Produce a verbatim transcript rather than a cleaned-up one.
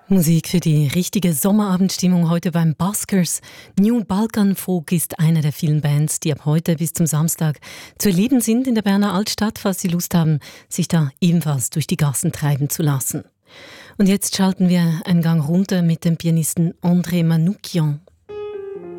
Musik für die richtige Sommerabendstimmung heute beim Buskers. New Balkan Folk ist eine der vielen Bands, die ab heute bis zum Samstag zu erleben sind in der Berner Altstadt, falls Sie Lust haben, sich da ebenfalls durch die Gassen treiben zu lassen. Und jetzt schalten wir einen Gang runter mit dem Pianisten André Manoukian